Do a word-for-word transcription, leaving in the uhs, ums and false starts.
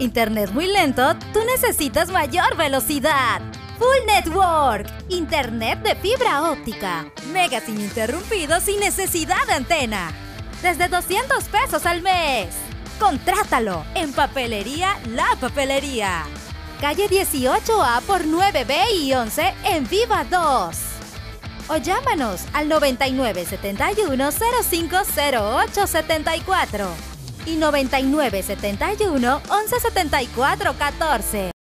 Internet muy lento, tú necesitas mayor velocidad. Full Network, Internet de fibra óptica, megas ininterrumpidos sin necesidad de antena. Desde doscientos pesos al mes. Contrátalo en Papelería La Papelería. Calle dieciocho A por nueve B y once en Viva dos. O llámanos al noventa y nueve setenta y uno cero cinco cero ocho setenta y cuatro y noventa y nueve setenta y uno once setenta y cuatro catorce.